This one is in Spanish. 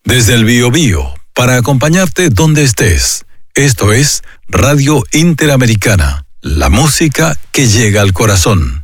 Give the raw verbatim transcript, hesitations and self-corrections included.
Desde el Biobío, para acompañarte donde estés. Esto es Radio Interamericana, la música que llega al corazón.